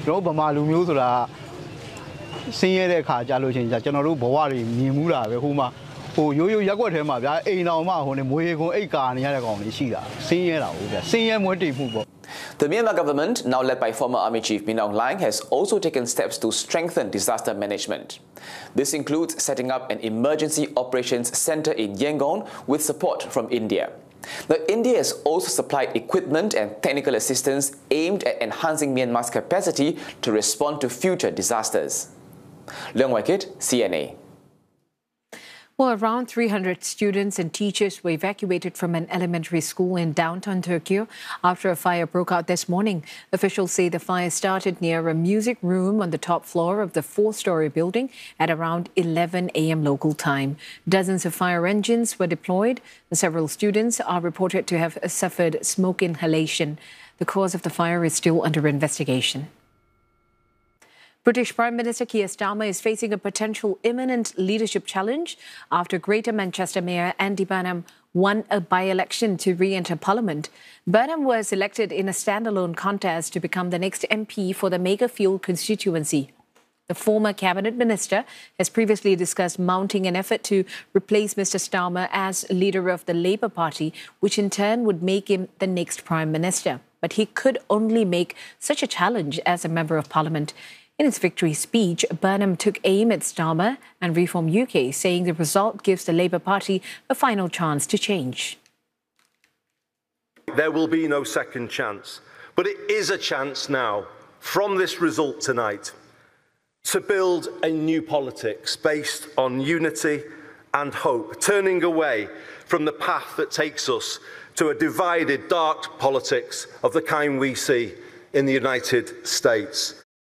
ကျွန်တော်ဗမာလူမျိုးဆိုတာဆင်းရဲတဲ့အခါကြာလို့ချင်းကျွန်တော်တို့ဘဝတွေမြင်မှုတာပဲဟိုမှာဟိုရိုးရိုးရက်ွက်ထဲမှာဗျာအိမ်တော်မှဟိုနေမွေခွန်အိတ်ကာနေရတဲ့ကောင်တွေရှိတာဆင်းရဲတာဟုတ်ဗျာဆင်းရဲမွေးတိမ်မှုပေါ့ The Myanmar government, now led by former Army Chief Min Aung Hlaing, has also taken steps to strengthen disaster management. This includes setting up an emergency operations center in Yangon with support from India. Now, India has also supplied equipment and technical assistance aimed at enhancing Myanmar's capacity to respond to future disasters. Leong Wai-kit, CNA. Well, around 300 students and teachers were evacuated from an elementary school in downtown Tokyo after a fire broke out this morning. Officials say the fire started near a music room on the top floor of the 4-story building at around 11 a.m. local time. Dozens of fire engines were deployed. Several students are reported to have suffered smoke inhalation. The cause of the fire is still under investigation. British Prime Minister Keir Starmer is facing a potential imminent leadership challenge after Greater Manchester Mayor Andy Burnham won a by-election to re-enter Parliament. Burnham was elected in a standalone contest to become the next MP for the Makerfield constituency. The former cabinet minister has previously discussed mounting an effort to replace Mr Starmer as leader of the Labour Party, which in turn would make him the next Prime Minister. But he could only make such a challenge as a Member of Parliament. In his victory speech, Burnham took aim at Starmer and Reform UK, saying the result gives the Labour Party a final chance to change. There will be no second chance, but it is a chance now, from this result tonight, to build a new politics based on unity and hope, turning away from the path that takes us to a divided, dark politics of the kind we see in the United States.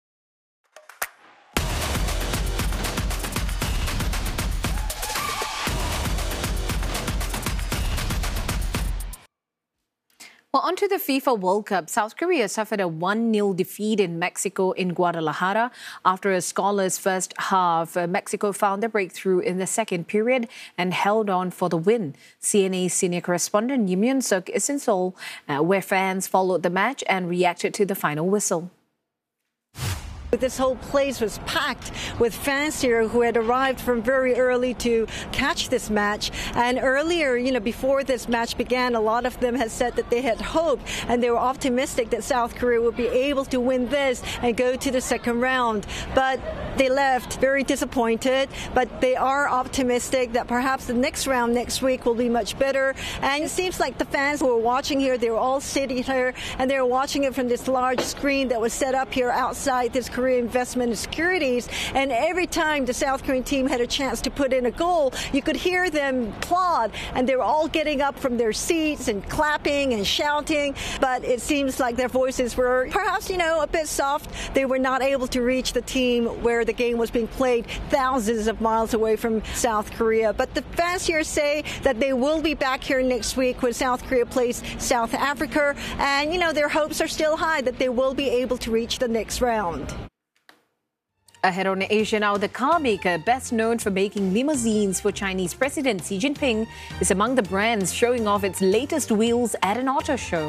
Well, onto the FIFA World Cup. South Korea suffered a 1-0 defeat in Mexico in Guadalajara. After a scoreless first half, Mexico found a breakthrough in the second period and held on for the win. CNA senior correspondent Yim Yun-suk is in Seoul, where fans followed the match and reacted to the final whistle. This whole place was packed with fans here who had arrived from very early to catch this match. And earlier, before this match began, a lot of them had said that they had hope and they were optimistic that South Korea would be able to win this and go to the second round. But they left very disappointed, but they are optimistic that perhaps the next round next week will be much better. And it seems like the fans who were watching here, they were all sitting here and they were watching it from this large screen that was set up here outside this Korea Investment and Securities, and every time the South Korean team had a chance to put in a goal, you could hear them applaud, and they were all getting up from their seats and clapping and shouting, but it seems like their voices were perhaps, a bit soft. They were not able to reach the team where the game was being played thousands of miles away from South Korea. But the fans here say that they will be back here next week when South Korea plays South Africa, and, their hopes are still high that they will be able to reach the next round. Ahead on Asia now, the car maker best known for making limousines for Chinese President Xi Jinping is among the brands showing off its latest wheels at an auto show.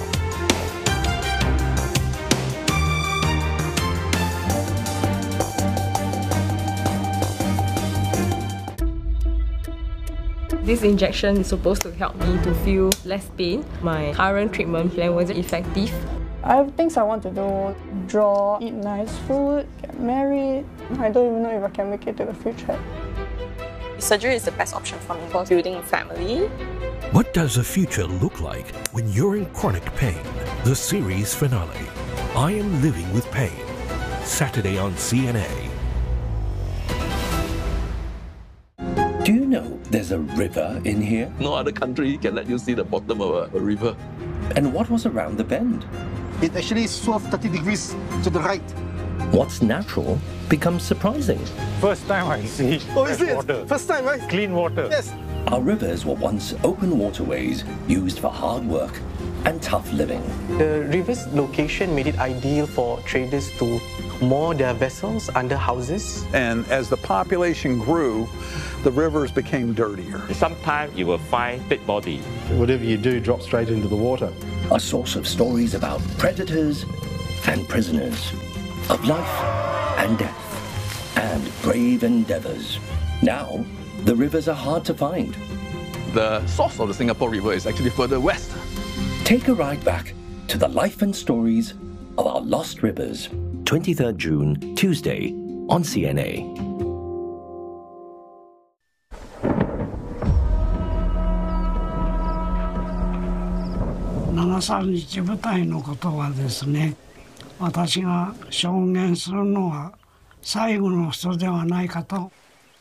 This injection is supposed to help me to feel less pain. My current treatment plan wasn't effective. I have things I want to do: draw, eat nice food, get married. I don't even know if I can make it to the future. Surgery is the best option for me for building a family. What does the future look like when you're in chronic pain? The series finale, I Am Living with Pain, Saturday on CNA. Do you know there's a river in here? No other country can let you see the bottom of a river. And what was around the bend? It actually swerved 30 degrees to the right. What's natural becomes surprising. First time I see water. First time, right? Clean water. Yes. Our rivers were once open waterways used for hard work and tough living. The river's location made it ideal for traders to moor their vessels under houses. And as the population grew, the rivers became dirtier. Sometimes you will find dead body. Whatever you do drops straight into the water. A source of stories about predators and prisoners. of life and death, and brave endeavors. Now, the rivers are hard to find. The source of the Singapore River is actually further west. Take a ride back to the life and stories of our lost rivers. 23rd June, Tuesday, on CNA. Nagasaki 部隊のことはですね、私が証言するのは最後の人ではないかと。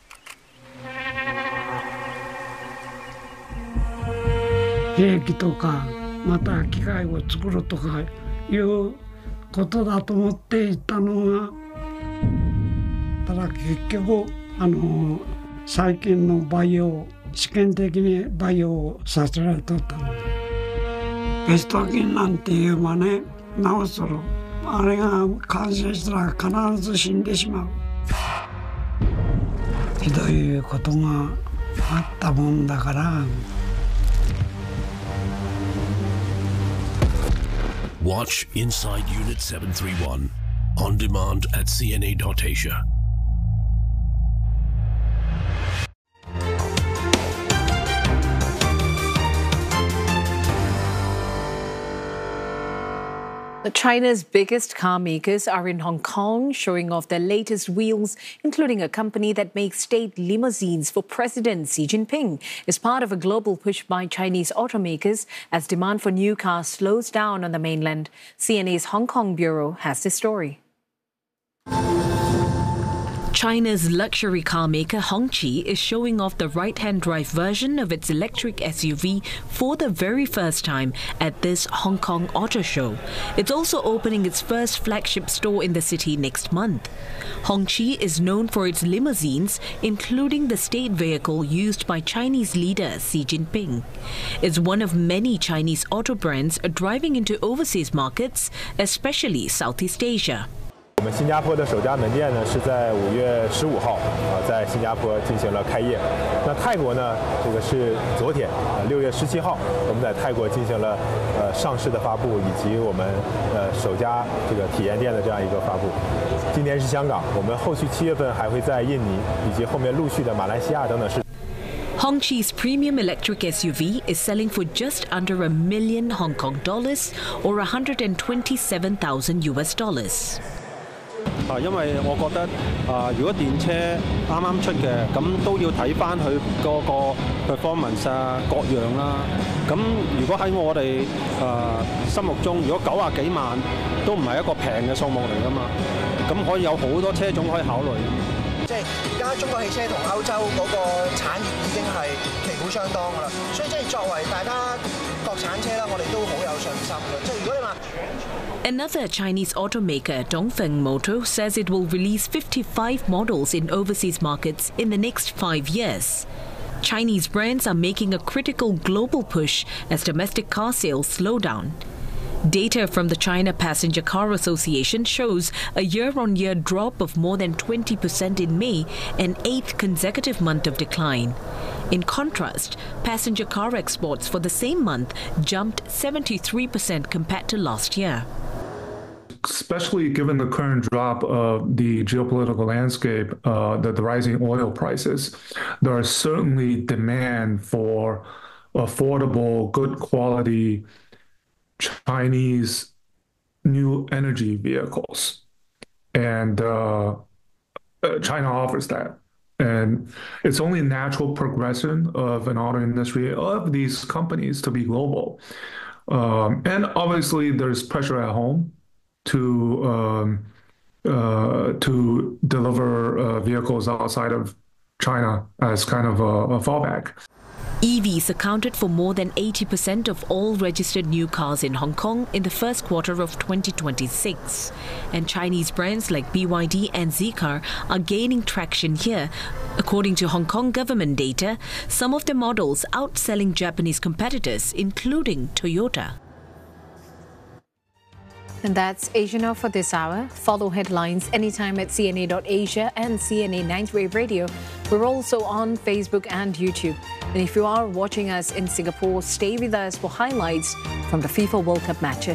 兵器とかまた機械を作るとかいうことだと思っていたのが、ただ結局最近の培養、試験的に培養させられとったので、ペスト菌なんて言えばね、なおそろあれが感染したら必ず死んでしまう。ひどいことがあったもんだから。 Watch Inside Unit 731 on demand at CNA.Asia. China's biggest car makers are in Hong Kong, showing off their latest wheels, including a company that makes state limousines for President Xi Jinping. It's part of a global push by Chinese automakers as demand for new cars slows down on the mainland. CNA's Hong Kong bureau has this story. China's luxury car maker Hongqi is showing off the right-hand drive version of its electric SUV for the very first time at this Hong Kong Auto Show. It's also opening its first flagship store in the city next month. Hongqi is known for its limousines, including the state vehicle used by Chinese leader Xi Jinping. It's one of many Chinese auto brands driving into overseas markets, especially Southeast Asia. 我们新加坡的首家门店呢是在5月15号在新加坡进行了开业。那泰国呢，这个是昨天6月17号，我们在泰国进行了上市的发布，以及我们首家这个体验店的这样一个发布。今天是香港，我们后续7月份还会在印尼以及后面陆续的马来西亚等等市。 Hongqi's premium electric SUV is selling for just under $1 million Hong Kong dollars or $127,000 US. 因為我覺得如果電車啱啱出嘅，咁都要睇翻佢嗰個 performance 各樣啦。咁如果喺我哋心目中，如果90幾萬都唔係一個平嘅數目嚟㗎嘛，咁可以有好多車種可以考慮。即係而家中國汽車同歐洲嗰個產業已經係旗鼓相當㗎啦，所以即係作為大家國產車啦，我哋都好有信心嘅。即係如果你話。 Another Chinese automaker, Dongfeng Motor, says it will release 55 models in overseas markets in the next 5 years. Chinese brands are making a critical global push as domestic car sales slow down. Data from the China Passenger Car Association shows a year-on-year drop of more than 20% in May, an 8th consecutive month of decline. In contrast, passenger car exports for the same month jumped 73% compared to last year. Especially given the current drop of the geopolitical landscape, the rising oil prices, there is certainly demand for affordable, good quality Chinese new energy vehicles. And China offers that. And it's only a natural progression of an auto industry of these companies to be global. And obviously there's pressure at home to deliver vehicles outside of China as kind of a fallback. EVs accounted for more than 80% of all registered new cars in Hong Kong in the first quarter of 2026. And Chinese brands like BYD and Zeekr are gaining traction here. According to Hong Kong government data, some of the models outselling Japanese competitors, including Toyota. And that's Asia Now for this hour. Follow headlines anytime at CNA.Asia and CNA 9th Wave Radio. We're also on Facebook and YouTube. And if you are watching us in Singapore, stay with us for highlights from the FIFA World Cup matches.